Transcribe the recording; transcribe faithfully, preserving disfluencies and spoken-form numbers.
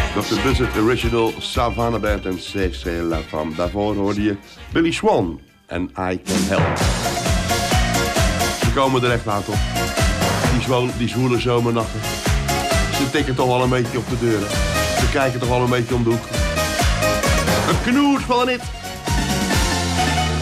doctor Buzzard Original, Savannah Band en C C La Femme. Daarvoor hoorde je Billy Swan en I Can Help. Ze komen er echt aan, toch? Die, zwoel, die zwoele zomernachten. Ze tikken toch wel een beetje op de deuren. Ze kijken toch wel een beetje om de hoek. Een knoert van een hit.